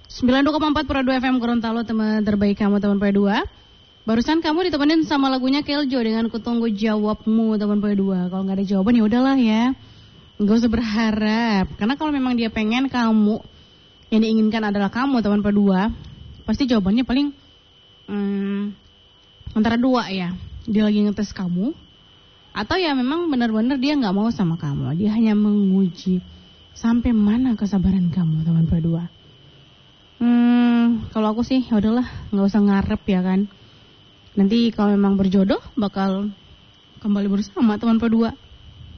92,4 Pro 2 FM Gorontalo, teman terbaik kamu teman Pro 2. Barusan kamu ditemenin sama lagunya Keljo dengan Kutunggu Jawabmu teman Pro 2. Kalau nggak ada jawaban ya udahlah ya, nggak usah berharap. Karena kalau memang dia pengen kamu, yang diinginkan adalah kamu teman Pro 2, pasti jawabannya paling antara dua ya. Dia lagi ngetes kamu, atau ya memang benar-benar dia nggak mau sama kamu. Dia hanya menguji sampai mana kesabaran kamu teman Pro 2. Kalau aku sih ya udahlah, nggak usah ngarep ya kan. Nanti kalau memang berjodoh bakal kembali bersama teman Pro 2.